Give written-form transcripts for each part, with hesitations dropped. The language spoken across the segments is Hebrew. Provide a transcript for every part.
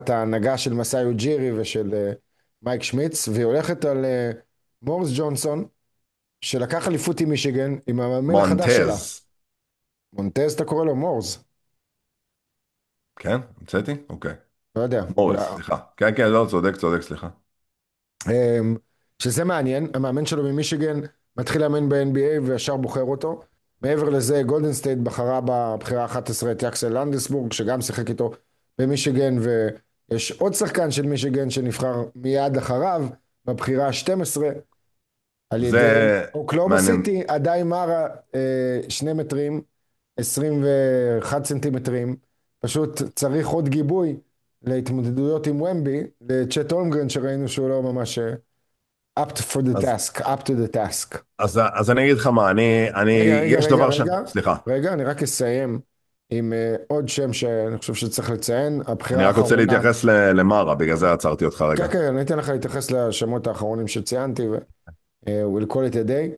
ההנהגה של מסאי אוג'ירי ושל מייק שמיץ, והיא הולכת על מורס ג'ונסון, שלקח אליפות עם מישיגן, עם המאמן החדש שלה. מונטז. מונטז אתה קורא לו מורס, כן? המצאתי? אוקיי. לא יודע. מוריס, סליחה. כן, כן, לא, צודק, צודק, סליחה. אמ, שזה מעניין, המאמן שלו ממישיגן מתחיל לאמן ב-NBA וישר בוחר אותו. מעבר לזה, גולדן סטייט בחרה בבחירה 11 את יקסל לנדסבורג, שגם שיחק איתו במישיגן, ויש עוד שחקן של מישיגן שנבחר מיד אחריו, בבחירה ה-12, על ידי זה אוקלאומה מעניין. סיטי, עדיי מארה, 2 מטרים, 21 סנטימטרים, פשוט צריך עוד גיבוי להתמודדויות עם ומבי, לצ'ט הולמגרן שראינו שהוא לא ממש up for the אז, task, up to the task. אז אני אגיד לך מה, רגע, רגע, יש רגע, דבר רגע, סליחה. רגע, אני רק אסיים עם עוד שם שאני חושב שצריך לציין, הבחירה אני רק רוצה האחרונה. להתייחס למרה, בגלל זה עצרתי אותך כן, רגע. כן, אני אתן לך להתייחס לשמות האחרונים שציינתי, ו-we'll call it a day.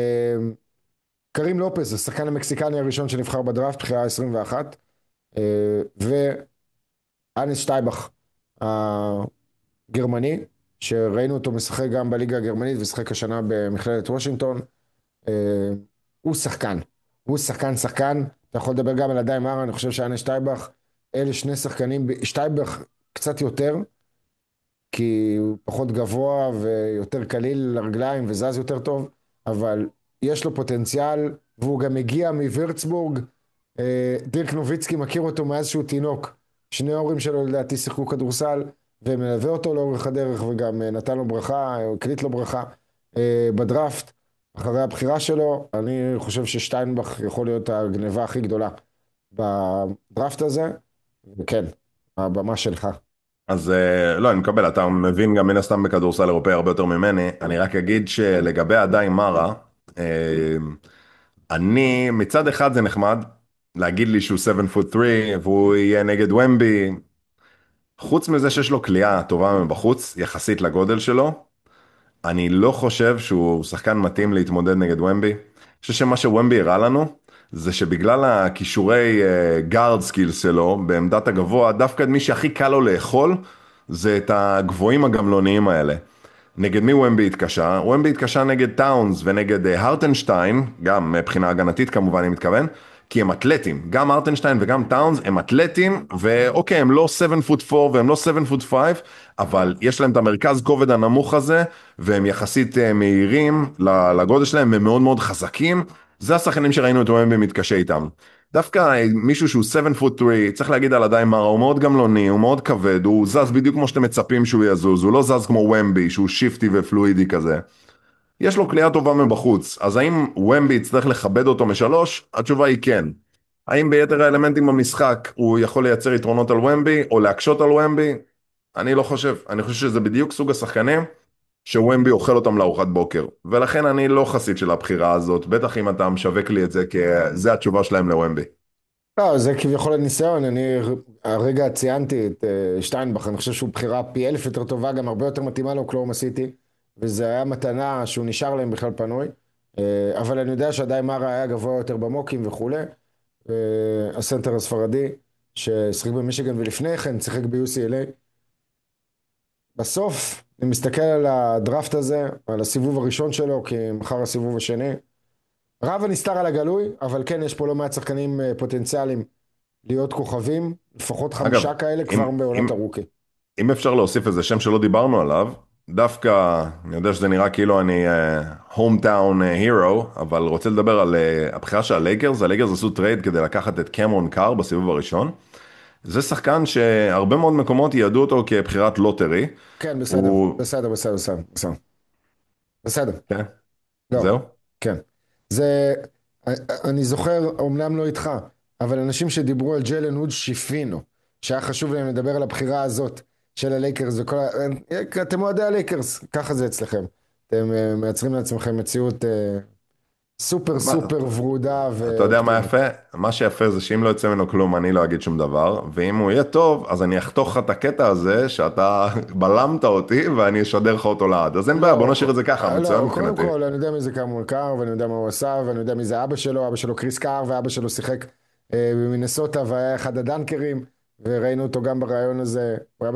קרים לופס, השחקן המקסיקני הראשון שנבחר בדראפט, בחירה 21, ואניס שטייבך, הגרמני, שראינו אותו משחק גם בליגה הגרמנית ושחק השנה במכללת וושינגטון. אה, הוא שחקן, הוא שחקן שחקן, אתה יכול לדבר גם על עדיי מארה, אני חושב שאנה שטייבך, אלה שני שחקנים, שטייבך קצת יותר, כי הוא פחות גבוה ויותר קליל לרגליים וזז יותר טוב, אבל יש לו פוטנציאל, והוא גם מגיע מווירצבורג. דירק נוביצקי מכיר אותו מאז שהוא תינוק, שני ההורים שלו לדעתי שיחקו כדורסל, ומלווה אותו לאורך הדרך, וגם נתן לו ברכה, הקליט לו ברכה בדראפט. אחרי הבחירה שלו, אני חושב ששטיינבך יכול להיות הגניבה הכי גדולה בדראפט הזה, וכן, הבמה שלך. אז לא, אני מקבל, אתה מבין גם מן הסתם בכדורסל אירופאי הרבה יותר ממני. אני רק אגיד שלגבי עדיין מרה, אה, אני, מצד אחד זה נחמד, להגיד לי שהוא 7 foot 3 והוא יהיה נגד ומבי, חוץ מזה שיש לו כליאה טובה מבחוץ, יחסית לגודל שלו, אני לא חושב שהוא שחקן מתאים להתמודד נגד ומבי. אני חושב שמה שוומבי הראה לנו, זה שבגלל הכישורי גארד סקילס שלו, בעמדת הגבוה, דווקא מי שהכי קל לו לאכול, זה את הגבוהים הגמלוניים האלה. נגד מי ומבי התקשה? ומבי התקשה נגד טאונס ונגד הרטנשטיין, גם מבחינה הגנתית כמובן אני מתכוון, כי הם אתלטים, גם הרטנשטיין וגם טאונס הם אתלטים, ואוקיי, הם לא 7 foot 4 והם לא 7 foot 5, אבל יש להם את המרכז כובד הנמוך הזה, והם יחסית מהירים לגודל שלהם, הם מאוד מאוד חזקים, זה השחקנים שראינו את ומבי מתקשה איתם. דווקא מישהו שהוא 7 foot 3, צריך להגיד על עדיין מרה, הוא מאוד גמלוני, הוא מאוד כבד, הוא זז בדיוק כמו שאתם מצפים שהוא יזוז, הוא לא זז כמו ומבי, שהוא שיפטי ופלואידי כזה. יש לו כלייה טובה מבחוץ, אז האם ומבי יצטרך לכבד אותו משלוש? התשובה היא כן. האם ביתר האלמנטים במשחק הוא יכול לייצר יתרונות על ומבי, או להקשות על ומבי? אני לא חושב. אני חושב שזה בדיוק סוג השחקנים שוומבי אוכל אותם לארוחת בוקר, ולכן אני לא חסיד של הבחירה הזאת, בטח אם אתה משווק לי את זה כזה התשובה שלהם לוומבי. לא, זה כביכול הניסיון, אני הרגע ציינתי את שטיינבך, אני חושב שהוא בחירה פי אלף יותר טובה, גם הרבה יותר מתאימה לו אוקלאומה סיטי, וזה היה מתנה שהוא נשאר להם בכלל פנוי, אבל אני יודע שעדיין מארה היה גבוה יותר במוקים וכולי, הסנטר הספרדי, ששיחק במישיגן ולפני כן שיחק ב-UCLA. בסוף, אני מסתכל על הדראפט הזה, על הסיבוב הראשון שלו, כי מחר הסיבוב השני, רב הנסתר על הגלוי, אבל כן, יש פה לא מעט שחקנים פוטנציאליים להיות כוכבים, לפחות אגב, 5 כאלה אם, כבר בעונת אם, הרוקי. אם אפשר להוסיף איזה שם שלא דיברנו עליו, דווקא, אני יודע שזה נראה כאילו אני hometown hero, אבל רוצה לדבר על הבחירה של הלייקרס. הלייקרס עשו טרייד כדי לקחת את קמרון קאר בסיבוב הראשון. זה שחקן שהרבה מאוד מקומות ידעו אותו כבחירת לוטרי. כן, בסדר, הוא... בסדר, בסדר, בסדר, בסדר. בסדר, כן, לא, זהו. כן. זה, אני זוכר, אומנם לא איתך, אבל אנשים שדיברו על ג'יילן הוד שיפינו, שהיה חשוב להם לדבר על הבחירה הזאת של הלייקרס, אתם אוהדי הלייקרס, ככה זה אצלכם. אתם מייצרים לעצמכם מציאות סופר מה, סופר ורודה אתה יודע מה ואופטימית. יפה? מה שיפה זה שאם לא יצא ממנו כלום אני לא אגיד שום דבר, ואם הוא יהיה טוב אז אני אחתוך לך את הקטע הזה שאתה בלמת אותי ואני אשדר לך אותו לעד. אז אין בעיה, בוא לא, נשאיר את זה ככה, מצוין לא, קודם מבחינתי. כל, אני יודע מי זה קרמון קאר, ואני יודע מה הוא עשה, ואני יודע מי זה אבא שלו קריס קאר, ואבא שלו שיחק במינסוטה, והיה אחד הדנקרים, וראינו אותו גם בריאיון הזה, הוא היה